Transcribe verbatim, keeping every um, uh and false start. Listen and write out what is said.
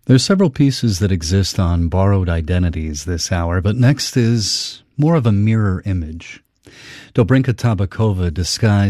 There's several pieces that exist on borrowed identities this hour, but next is more of a mirror image. Dobrinka Tabakova disguised